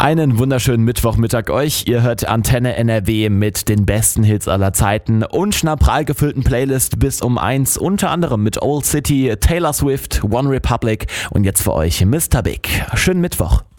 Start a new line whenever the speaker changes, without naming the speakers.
Einen wunderschönen Mittwochmittag euch. Ihr hört Antenne NRW mit den besten Hits aller Zeiten und einer prall gefüllten Playlist bis um 1, unter anderem mit Old City, Taylor Swift, One Republic und jetzt für euch Mr. Big. Schönen Mittwoch.